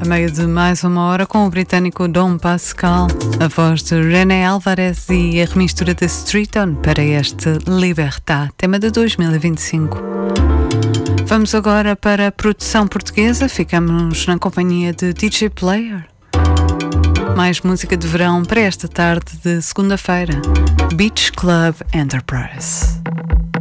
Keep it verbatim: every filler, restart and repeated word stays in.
meio de mais uma hora com o britânico Dom Pascal, a voz de René Alvarez e a remistura de Street On para este Libertad, tema de dois mil e vinte e cinco. Vamos agora para a produção portuguesa, ficamos na companhia de D J Player. Mais música de verão para esta tarde de segunda-feira. Beach Club Enterprise.